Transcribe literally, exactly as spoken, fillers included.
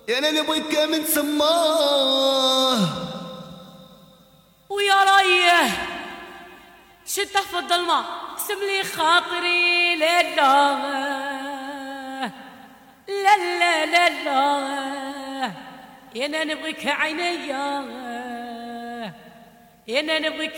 انا نبغيك من سماه ويا ريه شده في الظلمه سم لي خاطري لا لا لا لا لا لا انا نبغيك عينيا انا نبغيك